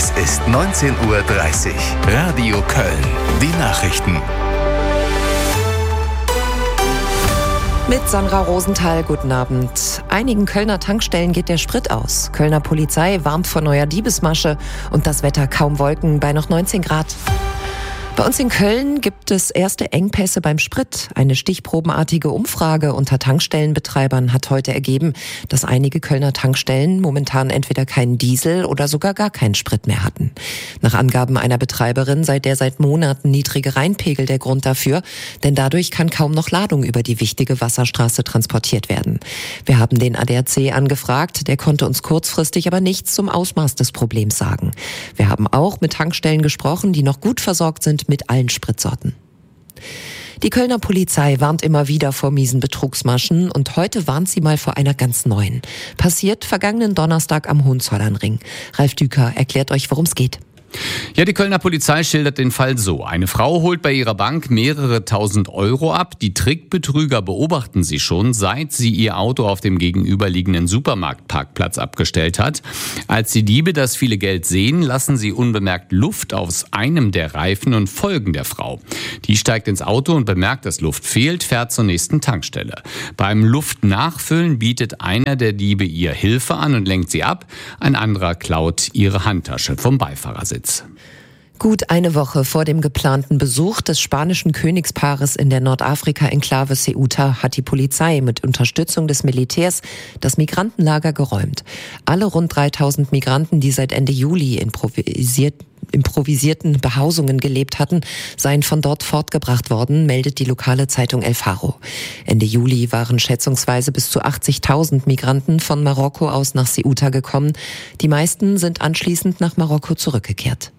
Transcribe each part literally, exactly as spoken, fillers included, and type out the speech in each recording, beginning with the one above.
Es ist neunzehn Uhr dreißig. Radio Köln. Die Nachrichten. Mit Sandra Rosenthal, guten Abend. Einigen Kölner Tankstellen geht der Sprit aus. Kölner Polizei warnt vor neuer Diebesmasche und das Wetter kaum Wolken bei noch neunzehn Grad. Bei uns in Köln gibt es erste Engpässe beim Sprit. Eine stichprobenartige Umfrage unter Tankstellenbetreibern hat heute ergeben, dass einige Kölner Tankstellen momentan entweder keinen Diesel oder sogar gar keinen Sprit mehr hatten. Nach Angaben einer Betreiberin sei der seit Monaten niedrige Rheinpegel der Grund dafür, denn dadurch kann kaum noch Ladung über die wichtige Wasserstraße transportiert werden. Wir haben den A D A C angefragt, der konnte uns kurzfristig aber nichts zum Ausmaß des Problems sagen. Wir haben auch mit Tankstellen gesprochen, die noch gut versorgt sind mit allen Spritsorten. Die Kölner Polizei warnt immer wieder vor miesen Betrugsmaschen und heute warnt sie mal vor einer ganz neuen. Passiert vergangenen Donnerstag am Hohenzollernring. Ralf Düker erklärt euch, worum es geht. Ja, die Kölner Polizei schildert den Fall so. Eine Frau holt bei ihrer Bank mehrere tausend Euro ab. Die Trickbetrüger beobachten sie schon, seit sie ihr Auto auf dem gegenüberliegenden Supermarktparkplatz abgestellt hat. Als die Diebe das viele Geld sehen, lassen sie unbemerkt Luft aus einem der Reifen und folgen der Frau. Die steigt ins Auto und bemerkt, dass Luft fehlt, fährt zur nächsten Tankstelle. Beim Luftnachfüllen bietet einer der Diebe ihr Hilfe an und lenkt sie ab. Ein anderer klaut ihre Handtasche vom Beifahrersitz. Gut eine Woche vor dem geplanten Besuch des spanischen Königspaares in der Nordafrika-Enklave Ceuta hat die Polizei mit Unterstützung des Militärs das Migrantenlager geräumt. Alle rund dreitausend Migranten, die seit Ende Juli improvisiert, improvisierten Behausungen gelebt hatten, seien von dort fortgebracht worden, meldet die lokale Zeitung El Faro. Ende Juli waren schätzungsweise bis zu achtzigtausend Migranten von Marokko aus nach Ceuta gekommen. Die meisten sind anschließend nach Marokko zurückgekehrt.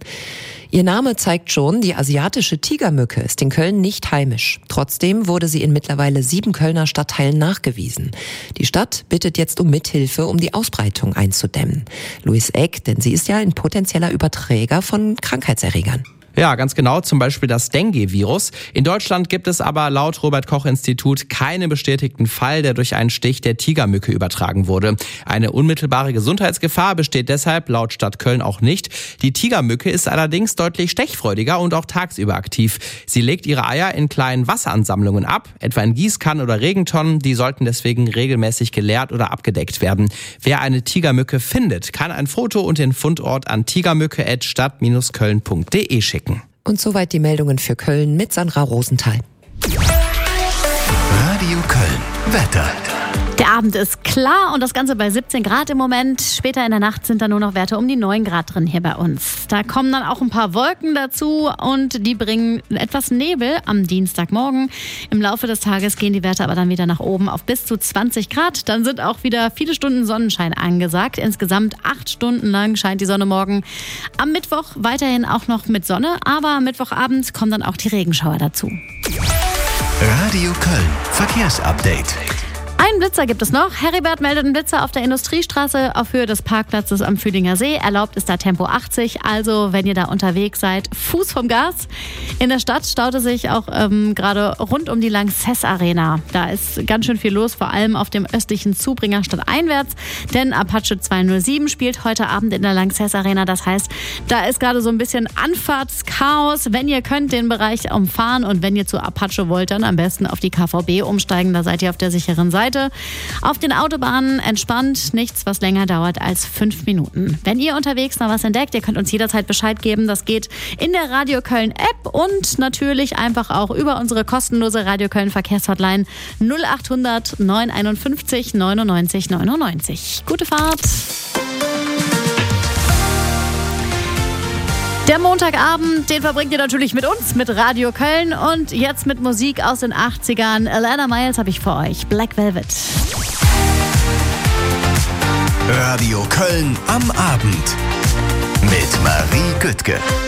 Ihr Name zeigt schon, die asiatische Tigermücke ist in Köln nicht heimisch. Trotzdem wurde sie in mittlerweile sieben Kölner Stadtteilen nachgewiesen. Die Stadt bittet jetzt um Mithilfe, um die Ausbreitung einzudämmen. Luis Eck, denn sie ist ja ein potenzieller Überträger von Krankheitserregern. Ja, ganz genau, zum Beispiel das Dengue-Virus. In Deutschland gibt es aber laut Robert-Koch-Institut keinen bestätigten Fall, der durch einen Stich der Tigermücke übertragen wurde. Eine unmittelbare Gesundheitsgefahr besteht deshalb laut Stadt Köln auch nicht. Die Tigermücke ist allerdings deutlich stechfreudiger und auch tagsüber aktiv. Sie legt ihre Eier in kleinen Wasseransammlungen ab, etwa in Gießkannen oder Regentonnen. Die sollten deswegen regelmäßig geleert oder abgedeckt werden. Wer eine Tigermücke findet, kann ein Foto und den Fundort an tigermücke at stadt Bindestrich köln punkt de schicken. Und soweit die Meldungen für Köln mit Sandra Rosenthal. Radio Köln. Wetter. Der Abend ist klar und das Ganze bei siebzehn Grad im Moment. Später in der Nacht sind da nur noch Werte um die neun Grad drin hier bei uns. Da kommen dann auch ein paar Wolken dazu und die bringen etwas Nebel am Dienstagmorgen. Im Laufe des Tages gehen die Werte aber dann wieder nach oben auf bis zu zwanzig Grad. Dann sind auch wieder viele Stunden Sonnenschein angesagt. Insgesamt acht Stunden lang scheint die Sonne morgen. Am Mittwoch weiterhin auch noch mit Sonne, aber am Mittwochabend kommen dann auch die Regenschauer dazu. Radio Köln. Verkehrsupdate. Einen Blitzer gibt es noch. Heribert meldet einen Blitzer auf der Industriestraße auf Höhe des Parkplatzes am Fühlinger See. Erlaubt ist da Tempo achtzig. Also, wenn ihr da unterwegs seid, Fuß vom Gas. In der Stadt staute sich auch ähm, gerade rund um die Lanxess Arena. Da ist ganz schön viel los, vor allem auf dem östlichen Zubringer stadteinwärts. Denn Apache zweihundertsieben spielt heute Abend in der Lanxess Arena. Das heißt, da ist gerade so ein bisschen Anfahrtschaos. Wenn ihr könnt, den Bereich umfahren. Und wenn ihr zu Apache wollt, dann am besten auf die K V B umsteigen. Da seid ihr auf der sicheren Seite. Auf den Autobahnen entspannt, nichts, was länger dauert als fünf Minuten. Wenn ihr unterwegs noch was entdeckt, ihr könnt uns jederzeit Bescheid geben. Das geht in der Radio Köln App und natürlich einfach auch über unsere kostenlose Radio Köln Verkehrshotline null acht hundert neun einundfünfzig neunundneunzig neunundneunzig. Gute Fahrt! Der Montagabend, den verbringt ihr natürlich mit uns, mit Radio Köln und jetzt mit Musik aus den achtzigern. Alana Miles habe ich für euch, Black Velvet. Radio Köln am Abend mit Marie Güttke.